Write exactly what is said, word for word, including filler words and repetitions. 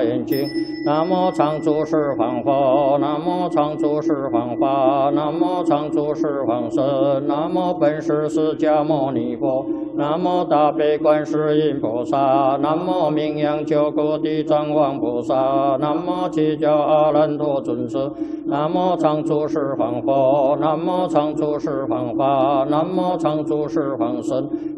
严经。南无常住十方佛，南无常住十方法，南无常住十方身，南无本师释迦牟尼佛，南无大悲观世音菩萨，南无名扬九国地藏王菩萨，南无七教阿难陀尊者，南无常住十方佛，南无常住十方法，南无常住十方身，